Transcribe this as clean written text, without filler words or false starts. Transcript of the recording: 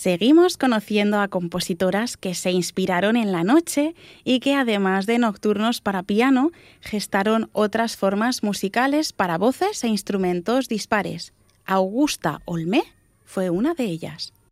Seguimos conociendo a compositoras que se inspiraron en la noche y que, además de nocturnos para piano, gestaron otras formas musicales para voces e instrumentos dispares. Augusta Olmé fue una de ellas.